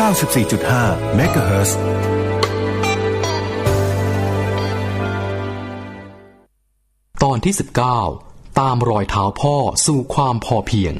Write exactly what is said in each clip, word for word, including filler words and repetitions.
าสิบสี่จุดห้า เมกะเฮิรตซ์ตอนที่สิบเก้าตามรอยเท้าพ่อสู่ความพอเพียง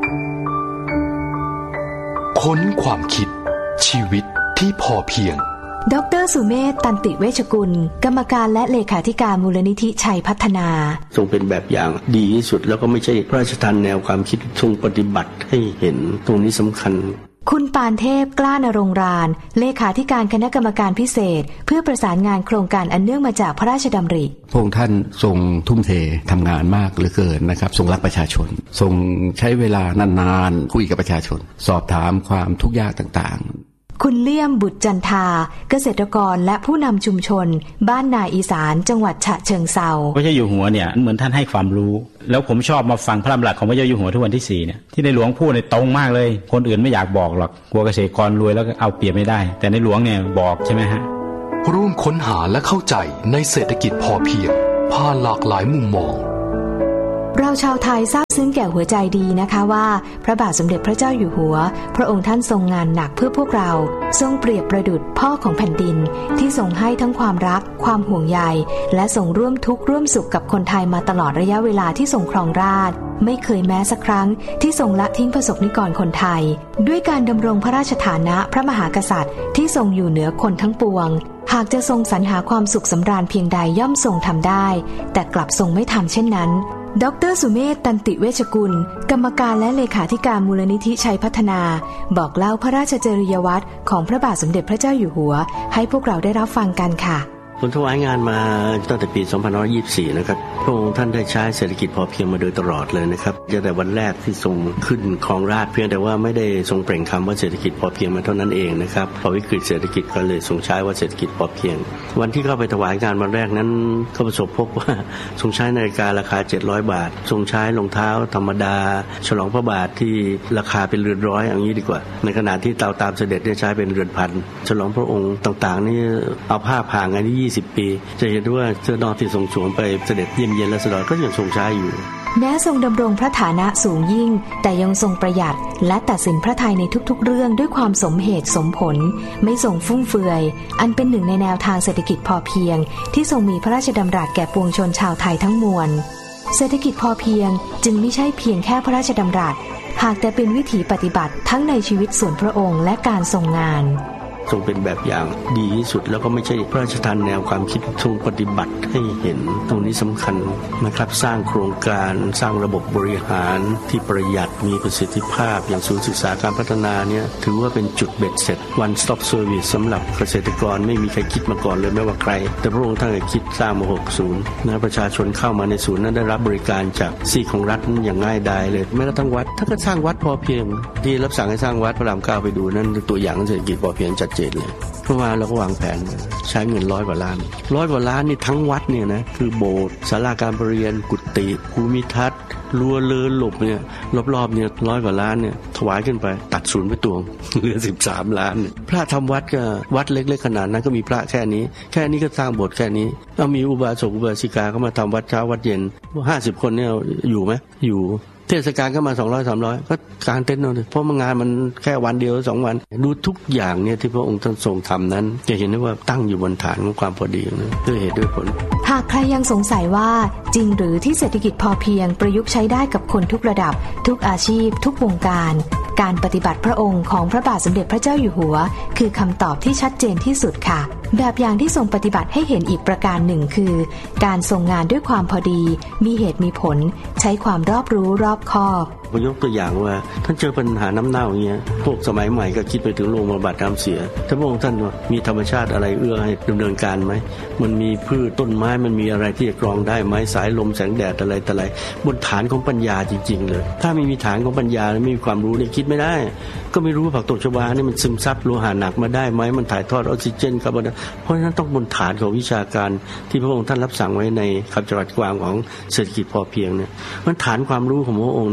ค้นความคิดชีวิตที่พอเพียงดร.สุเมธ ตันติเวชกุลกรรมการและเลขาธิการมูลนิธิชัยพัฒนาทรงเป็นแบบอย่างดีที่สุดแล้วก็ไม่ใช่พระราชทานแนวความคิดทรงปฏิบัติให้เห็นตรงนี้สำคัญคุณปานเทพกล้านรงค์รานเลขาธิการคณะกรรมการพิเศษเพื่อประสานงานโครงการอันเนื่องมาจากพระราชดำริพระองค์ท่านทรงทุ่มเททำงานมากเหลือเกินนะครับทรงรักประชาชนทรงใช้เวลานานๆคุยกับประชาชนสอบถามความทุกข์ยากต่างๆคุณเลี่ยมบุตรจันทาเกษตรกรและผู้นำชุมชนบ้านนาอีสานจังหวัดฉะเชิงเทราพระเจ้าอยู่หัวเนี่ยเหมือนท่านให้ความรู้แล้วผมชอบมาฟังพระดำรัสของพระเจ้าอยู่หัวทุกวันที่สี่เนี่ยที่ในหลวงพูดในตรงมากเลยคนอื่นไม่อยากบอกหรอกกลัวเกษตรกรรวยแล้วก็เอาเปรียบไม่ได้แต่ในหลวงเนี่ยบอกใช่ไหมฮะร่วมค้นหาและเข้าใจในเศรษฐกิจพอเพียงผ่านหลากหลายมุมมองเราชาวไทยซาบซึ้งแก่หัวใจดีนะคะว่าพระบาทสมเด็จพระเจ้าอยู่หัวพระองค์ท่านทรงงานหนักเพื่อพวกเราทรงเปรียบประดุจพ่อของแผ่นดินที่ทรงให้ทั้งความรักความห่วงใยและทรงร่วมทุกข์ร่วมสุขกับคนไทยมาตลอดระยะเวลาที่ทรงครองราชย์ไม่เคยแม้สักครั้งที่ทรงละทิ้งประสบนิกรคนไทยด้วยการดำรงพระราชฐานะพระมหากษัตริย์ที่ทรงอยู่เหนือคนทั้งปวงหากจะทรงสรรหาความสุขสำราญเพียงใดย่อมทรงทำได้แต่กลับทรงไม่ทำเช่นนั้นดร.สุเมธ ตันติเวชกุลกรรมการและเลขาธิการมูลนิธิชัยพัฒนาบอกเล่าพระราชจริยวัตรของพระบาทสมเด็จพระเจ้าอยู่หัวให้พวกเราได้รับฟังกันค่ะผมถวายงานมาตั้งแต่ปีสองพันห้าร้อยยี่สิบสี่นะครับพระองค์ท่านได้ใช้เศรษฐกิจพอเพียงมาโดยตลอดเลยนะครับตั้งแต่วันแรกที่ทรงขึ้นครองราชย์เพียงแต่ว่าไม่ได้ทรงเปล่งคำว่าเศรษฐกิจพอเพียงมาเท่านั้นเองนะครับพอวิกฤตเศรษฐกิจก็เลยทรงใช้ว่าเศรษฐกิจพอเพียงวันที่เข้าไปถวายงานวันแรกนั้นก็ประสบพบว่าทรงใช้นาฬิการาคาเจ็ดร้อยบาททรงใช้รองเท้าธรรมดาฉลองพระบาทที่ราคาเป็นเรือนร้อยอย่างนี้ดีกว่าในขณะที่เตาตามเสด็จได้ใช้เป็นเรือนพันฉลองพระองค์ต่างๆนี่เอาผ้าผ่ากันที่ยี่สิบปีจะเห็นว่าเสื้อนอกที่ทรงสวมไปเสด็จเยี่ยมเยียนราษฎรก็ยังทรงใช้อยู่แม้ทรงดำรงพระฐานะสูงยิ่งแต่ยังทรงประหยัดและตัดสินพระทัยในทุกๆเรื่องด้วยความสมเหตุสมผลไม่ทรงฟุ่มเฟือยอันเป็นหนึ่งในแนวทางเศรษฐกิจพอเพียงที่ทรงมีพระราชดำรัสแก่ปวงชนชาวไทยทั้งมวลเศรษฐกิจพอเพียงจึงไม่ใช่เพียงแค่พระราชดำรัสหากแต่เป็นวิถีปฏิบัติทั้งในชีวิตส่วนพระองค์และการทรงงานทรงเป็นแบบอย่างดีที่สุดแล้วก็ไม่ใช่พระราชทานแนวความคิดทรงปฏิบัติให้เห็นตรงนี้สำคัญนะครับสร้างโครงการสร้างระบบบริหารที่ประหยัดมีประสิทธิภาพอย่างศูนย์ศึกษาการพัฒนาเนี่ยถือว่าเป็นจุดเบ็ดเสร็จ one stop service สำหรับเกษตรกรไม่มีใครคิดมาก่อนเลยไม่ว่าใครแต่พระองค์ท่านคิดสร้างมาหกสิบนะประชาชนเข้ามาในศูนย์นั้นได้รับบริการจากซีกของรัฐอย่างง่ายดายเลยแม้กระทั่งวัดถ้าก็สร้างวัดพอเพียงที่รับสั่งให้สร้างวัดพระรามเก้าไปดูนั่นตัวอย่างเศรษฐกิจพอเพียงจัดเลยเพราะว่าเราก็วางแผนใช้เงินร้อยกว่าล้านร้อยกว่าล้านนี่ทั้งวัดเนี่ยนะคือโบสถ์ศาลาการประเรียนกุฏิภูมิทัศน์รั้วเลือหลบเนี่ยรอบๆเนี่ยร้อยกว่าล้านเนี่ยถวายขึ้นไปตัดศูนย์ไปตวงเหลือสิบสามล้านพระทำวัดก็วัดเล็กๆขนาดนั้นก็มีพระแค่นี้แค่นี้ก็สร้างโบสถ์แค่นี้แล้วมีอุบาสกอุบาสิกาเข้ามาทำวัดเช้าวัดเย็นห้าสิบคนเนี่ยอยู่ไหมอยู่เทศกาลก็มาสองร้อย สามร้อยก็กางเต็นท์เอาดิเพราะงานมันแค่วันเดียวสองวันดูทุกอย่างเนี่ยที่พระองค์ท่านทรงทำนั้นจะเห็นได้ว่าตั้งอยู่บนฐานของความพอดีนะด้วยเหตุด้วยผลหากใครยังสงสัยว่าจริงหรือที่เศรษฐกิจพอเพียงประยุกต์ใช้ได้กับคนทุกระดับทุกอาชีพทุกวงการการปฏิบัติพระองค์ของพระบาทสมเด็จพระเจ้าอยู่หัวคือคำตอบที่ชัดเจนที่สุดค่ะแบบอย่างที่ทรงปฏิบัติให้เห็นอีกประการหนึ่งคือการทรงงานด้วยความพอดีมีเหตุมีผลใช้ความรอบรู้รอบคอบยกตัวอย่างว่าท่านเจอปัญหาน้ำเน่าอย่างเงี้ยพวกสมัยใหม่ก็คิดไปถึงโรงบำบัดน้ำเสียแต่พระองค์ท่านว่ามีธรรมชาติอะไรเอื้อให้ดำเนินการไหมมันมีพืชต้นไม้มันมีอะไรที่จะกรองได้ไหมสายลมแสงแดดอะไรแต่อะไรบนฐานของปัญญาจริงๆเลยถ้าไม่มีฐานของปัญญาไม่มีความรู้นี่คิดไม่ได้ก็ไม่รู้ว่าผักตบชวานี่มันซึมซับโลหะหนักมาได้ไหมมันถ่ายทอดออกซิเจนคาร์บอนเพราะฉะนั้นต้องบนฐานของวิชาการที่พระองค์ท่านรับสั่งไว้ในคำจำกัดความของเศรษฐกิจพอเพียงเนี่ยมันฐานความรู้ของพระองค์นั้นจะเห็นว่า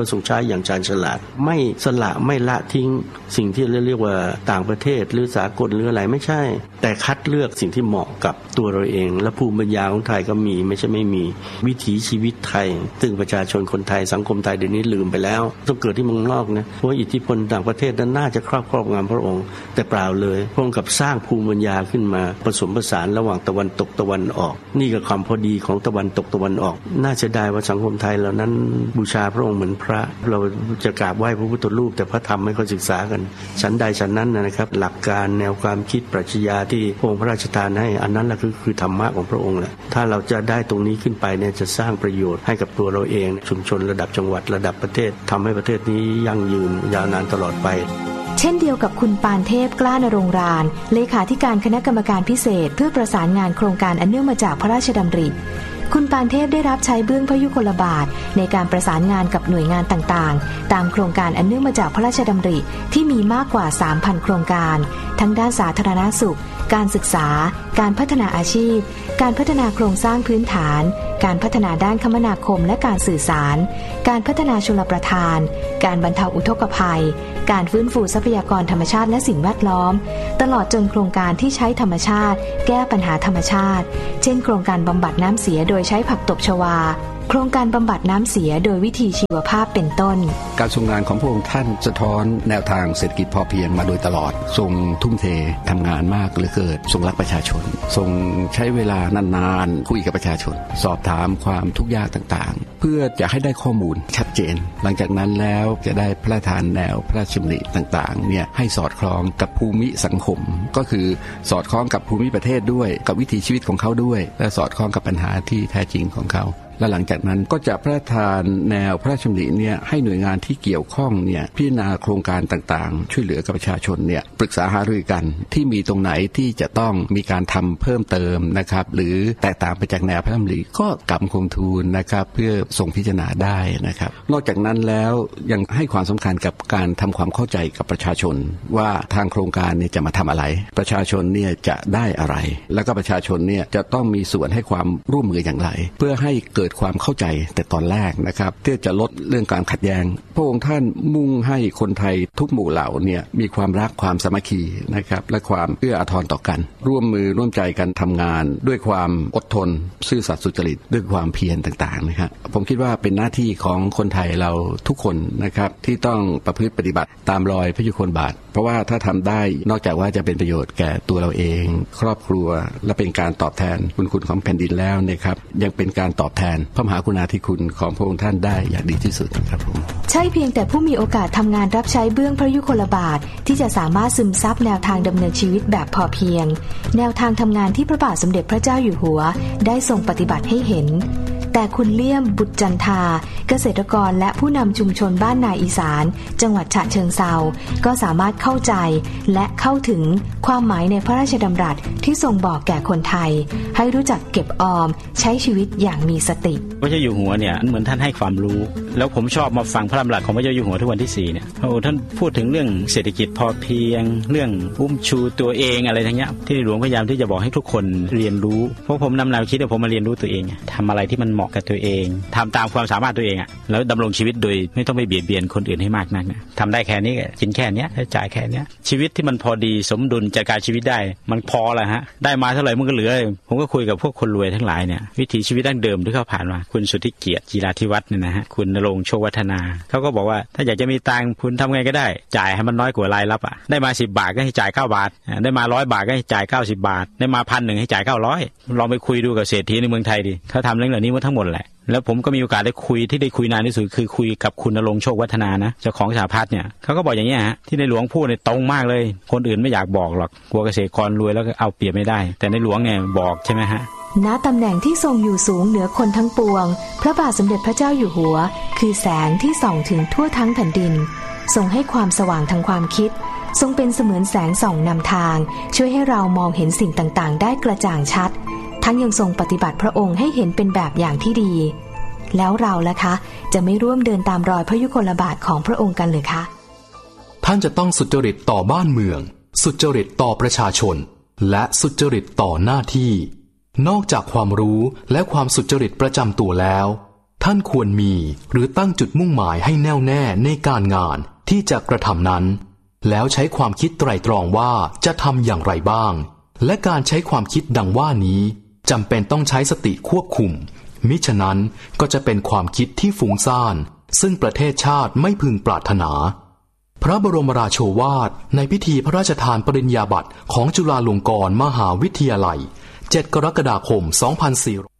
ว่าทรงใช้อย่างชาญฉลาดไม่สละไม่ละทิ้งสิ่งที่เรียกว่าต่างประเทศหรือสากลหรืออะไรไม่ใช่แต่คัดเลือกสิ่งที่เหมาะกับตัวเราเองและภูมิปัญญาของไทยก็มีไม่ใช่ไม่มีวิถีชีวิตไทยซึ่งประชาชนคนไทยสังคมไทยเดี๋ยวนี้ลืมไปแล้วต้องเกิดที่เมืองนอกนะเพราะอิทธิพลต่างประเทศนั้นน่าจะครอบครอบงำพระองค์แต่เปล่าเลยพระองค์กับสร้างภูมิปัญญาขึ้นมาผสมผสานระหว่างตะวันตกตะวันออกนี่ก็ความพอดีของตะวันตกตะวันออกน่าเสียดายว่าสังคมไทยเหล่านั้นบูชาพระองค์เหมือนพระเราจะกราบไหว้พระพุทธรูปแต่พระธรรมไม่ค่อยศึกษากันฉันใดฉันนั้นนะครับหลักการแนวความคิดปรัชญาที่พระองค์พระราชทานให้อันนั้นแหละคือคือธรรมะของพระองค์แหละถ้าเราจะได้ตรงนี้ขึ้นไปเนี่ยจะสร้างประโยชน์ให้กับตัวเราเองชุมชนระดับจังหวัดระดับประเทศทำให้ประเทศนี้ยั่งยืนยาวนานตลอดไปเช่นเดียวกับคุณปานเทพกล้านรงค์รานเลขาธิการคณะกรรมการพิเศษเพื่อประสานงานโครงการอันเนื่องมาจากพระราชดำริคุณปานเทพได้รับใช้เบื้องพระยุคลบาทในการประสานงานกับหน่วยงานต่างๆตามโครงการอันเนื่องมาจากพระราชดำริที่มีมากกว่า สามพัน โครงการทั้งด้านสาธารณสุขการศึกษาการพัฒนาอาชีพการพัฒนาโครงสร้างพื้นฐานการพัฒนาด้านคมนาคมและการสื่อสารการพัฒนาชลประทานการบรรเทาอุทกภัยการฟื้นฟูทรัพยากรธรรมชาติและสิ่งแวดล้อมตลอดจนโครงการที่ใช้ธรรมชาติแก้ปัญหาธรรมชาติเช่นโครงการบำบัดน้ำเสียโดยใช้ผักตบชวาโครงการบำบัดน้ำเสียโดยวิธีชีวภาพเป็นต้นการทรงงานของพระองค์ท่านสะท้อนแนวทางเศรษฐกิจพอเพียงมาโดยตลอดทรงทุ่มเททำงานมากเหลือเกินทรงรักประชาชนทรงใช้เวลานานๆคุยกับประชาชนสอบถามความทุกข์ยากต่างๆเพื่อจะให้ได้ข้อมูลชัดเจนหลังจากนั้นแล้วจะได้พระราชทานแนวพระราชดำริต่างๆเนี่ยให้สอดคล้องกับภูมิสังคมก็คือสอดคล้องกับภูมิประเทศด้วยกับวิถีชีวิตของเขาด้วยและสอดคล้องกับปัญหาที่แท้จริงของเขาและหลังจากนั้นก็จะพระราชทานแนวพระราชดำริเนี่ยให้หน่วยงานที่เกี่ยวข้องเนี่ยพิจารณาโครงการต่างๆช่วยเหลือกับประชาชนเนี่ยปรึกษาหารือกันที่มีตรงไหนที่จะต้องมีการทำเพิ่มเติมนะครับหรือแตกต่างไปจากแนวพระราชดำริก็กำคงทูลนะครับเพื่อส่งพิจารณาได้นะครับนอกจากนั้นแล้วยังให้ความสำคัญกับการทำความเข้าใจกับประชาชนว่าทางโครงการเนี่ยจะมาทำอะไรประชาชนเนี่ยจะได้อะไรแล้วก็ประชาชนเนี่ยจะต้องมีส่วนให้ความร่วมมืออย่างไรเพื่อให้เกิดความเข้าใจแต่ตอนแรกนะครับเพื่อจะลดเรื่องการขัดแย้งพระองค์ท่านมุ่งให้คนไทยทุกหมู่เหล่าเนี่ยมีความรักความสามัคคีนะครับและความเอื้ออาทรต่อกันร่วมมือร่วมใจกันทำงานด้วยความอดทนซื่อสัตย์สุจริตด้วยความเพียรต่างๆนะครับผมคิดว่าเป็นหน้าที่ของคนไทยเราทุกคนนะครับที่ต้องประพฤติปฏิบัติตามรอยพระยุคลบาทเพราะว่าถ้าทำได้นอกจากว่าจะเป็นประโยชน์แก่ตัวเราเองครอบครัวและเป็นการตอบแทนบุญคุณของแผ่นดินแล้วนะครับยังเป็นการตอบแทนพระมหากรุณาธิคุณของพระองค์ท่านได้อย่างดีที่สุดครับผมใช่เพียงแต่ผู้มีโอกาสทำงานรับใช้เบื้องพระยุคลบาทที่จะสามารถซึมซับแนวทางดำเนินชีวิตแบบพอเพียงแนวทางทำงานที่พระบาทสมเด็จพระเจ้าอยู่หัวได้ทรงปฏิบัติให้เห็นแต่คุณเลี่ยมบุตรจันทาเกษตรกรและผู้นำชุมชนบ้านนาอีสานจังหวัดฉะเชิงเทราก็สามารถเข้าใจและเข้าถึงความหมายในพระราชดำรัสที่ทรงบอกแก่คนไทยให้รู้จักเก็บออมใช้ชีวิตอย่างมีสติพระเจ้าอยู่หัวเนี่ยเหมือนท่านให้ความรู้แล้วผมชอบมาฟังพระดำรัสของพระเจ้าอยู่หัวทุกวันที่สี่เนี่ยโอ้ท่านพูดถึงเรื่องเศรษฐกิจพอเพียงเรื่องอุ้มชูตัวเองอะไรทั้งเนี้ยที่หลวงพยายามที่จะบอกให้ทุกคนเรียนรู้เพราะผมนำแนวคิดว่าผมมาเรียนรู้ตัวเองทำอะไรที่มันเหมาะกับตัวเองทำตามความสามารถตัวเองอ่ะแล้วดำรงชีวิตโดยไม่ต้องไปเบียดเบียนคนอื่นให้มากนักนะทำได้แค่นี้กินแค่นี้ใช้จ่ายแค่นี้ชีวิตที่มันพอดีสมดุลจัดการชีวิตได้มันพอแล้วฮะได้มาเท่าไหร่มันก็เหลือผมก็คุยกับพวกคนรวยทั้งหลายเนี่ยวิถีชีวิตดั้งเดิมที่เขาผ่านมาคุณสุทธิเกียรติจีราธิวัฒน์เนี่ยนะฮะคุณณรงค์โชควัฒนาเขาก็บอกว่าถ้าอยากจะมีตังค์คุณทำไงก็ได้จ่ายให้มันน้อยกว่ารายรับอ่ะได้มาสิบบาทก็ให้จ่ายเก้าบาทได้มาร้อยบาทก็ให้จ่ายเก้าสิบบาทได้มาพันหนึ่งให้จ่ายเก้าร้อยลองไปคุยดูกับเศรษฐีในเมืองไทยดิเขาทำเรื่องเหล่านี้มาทั้งหมดแหละแล้วผมก็มีโอกาสได้คุยที่ได้คุยนานที่สุดคือคุยกับคุณณรงค์โชควัฒนานะเจ้าของสหพัฒน์เนี่ยเขาก็บอกอย่างนี้ฮะที่ในหลวงพูดเนี่ยตรงมากเลยคนอื่นไม่อยากบอกหรอกกลัวเกษตรกรรวยแล้วก็เอาเปรียบไม่ได้แต่ในหลวงเนี่ยบอกใช่ไหมฮะณตำแหน่งที่ทรงอยู่สูงเหนือคนทั้งปวงพระบาทสมเด็จพระเจ้าอยู่หัวคือแสงที่ส่องถึงทั่วทั้งแผ่นดินทรงให้ความสว่างทางความคิดทรงเป็นเสมือนแสงส่องนำทางช่วยให้เรามองเห็นสิ่งต่างๆได้กระจ่างชัดทั้งยังทรงปฏิบัติพระองค์ให้เห็นเป็นแบบอย่างที่ดีแล้วเราล่ะคะจะไม่ร่วมเดินตามรอยพระยุคลบาทของพระองค์กันหรือคะท่านจะต้องสุจริตต่อบ้านเมืองสุจริตต่อประชาชนและสุจริตต่อหน้าที่นอกจากความรู้และความสุจริตประจำตัวแล้วท่านควรมีหรือตั้งจุดมุ่งหมายให้แน่วแน่ในการงานที่จะกระทำนั้นแล้วใช้ความคิดไตร่ตรองว่าจะทำอย่างไรบ้างและการใช้ความคิดดังว่านี้จำเป็นต้องใช้สติควบคุมมิฉะนั้นก็จะเป็นความคิดที่ฟุ้งซ่านซึ่งประเทศชาติไม่พึงปรารถนาพระบรมราโชวาทในพิธีพระราชทานปริญญาบัตรของจุฬาลงกรณ์มหาวิทยาลัยเจ็ดกรกฎาคมสองพันสี่ร้อย